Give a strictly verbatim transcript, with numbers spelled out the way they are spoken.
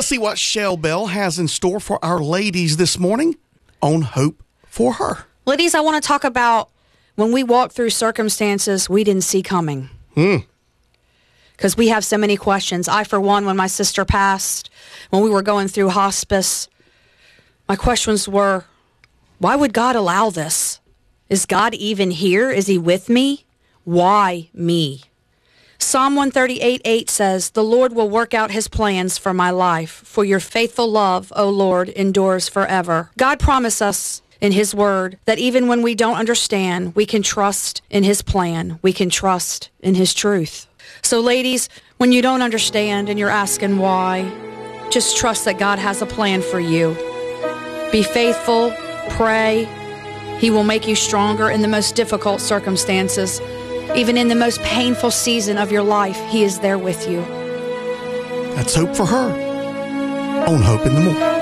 Let's see what Shell Bell has in store for our ladies this morning on Hope for Her. Ladies, I want to talk about when we walk through circumstances we didn't see coming. Hmm. Because we have so many questions. I, for one, when my sister passed, when we were going through hospice, my questions were, why would God allow this? Is God even here? Is he with me? Why me? Psalm one thirty-eight eight says, the Lord will work out his plans for my life, for your faithful love, O Lord, endures forever. God promised us in his word that even when we don't understand, we can trust in his plan. We can trust in his truth. So ladies, when you don't understand and you're asking why, just trust that God has a plan for you. Be faithful, pray. He will make you stronger in the most difficult circumstances. Even in the most painful season of your life, he is there with you. That's Hope for Her on Hope in the Morning.